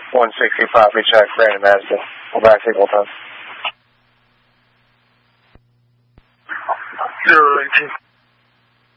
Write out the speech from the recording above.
165, recheck, Brandon Madison. We'll back take all time. 018.